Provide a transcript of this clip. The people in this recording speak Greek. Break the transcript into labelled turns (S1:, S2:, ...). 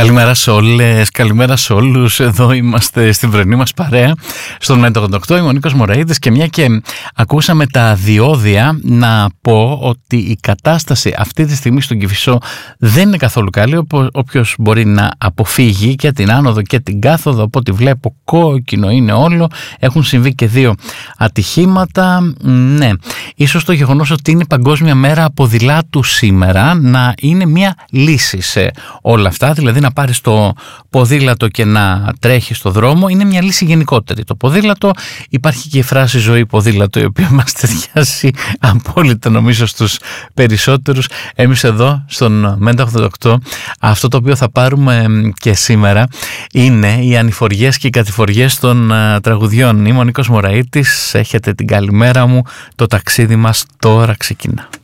S1: Καλημέρα σε όλες, καλημέρα σε όλους. Εδώ είμαστε στην πρωινή μας παρέα στον Μέτρο 88. Είμαι ο Νίκος Μωραΐδης και μια και ακούσαμε τα διόδια, να πω ότι η κατάσταση αυτή τη στιγμή στον Κηφισό δεν είναι καθόλου καλή. Όποιος μπορεί να αποφύγει και την άνοδο και την κάθοδο, από ό,τι βλέπω κόκκινο είναι όλο. Έχουν συμβεί και 2 ατυχήματα. Ναι, ίσως το γεγονός ότι είναι Παγκόσμια Μέρα Ποδηλάτου σήμερα να είναι μια λύση σε όλα αυτά, δηλαδή να πάρεις το ποδήλατο και να τρέχεις στο δρόμο είναι μια λύση γενικότερη. Το ποδήλατο, υπάρχει και η φράση ζωή ποδήλατο, η οποία μας ταιριάζει απόλυτα νομίζω στους περισσότερους. Εμείς εδώ στον Μέντα 88, αυτό το οποίο θα πάρουμε και σήμερα είναι οι ανηφοριές και οι κατηφοριές των τραγουδιών. Είμαι ο Νίκος Μωραΐτης, έχετε την καλημέρα μου, το ταξίδι μας τώρα ξεκινά.